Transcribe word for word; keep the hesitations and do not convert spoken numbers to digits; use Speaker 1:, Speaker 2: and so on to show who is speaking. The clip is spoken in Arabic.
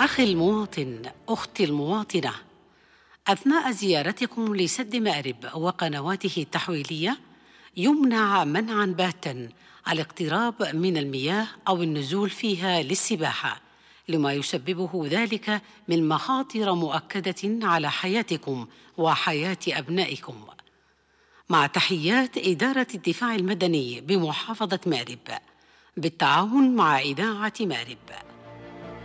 Speaker 1: أخي المواطن، أختي المواطنة، أثناء زيارتكم لسد مأرب وقنواته التحويلية يمنع منعا باتا الاقتراب من المياه أو النزول فيها للسباحة، لما يسببه ذلك من مخاطر مؤكدة على حياتكم وحياة أبنائكم. مع تحيات إدارة الدفاع المدني بمحافظة مأرب بالتعاون مع إذاعة مأرب.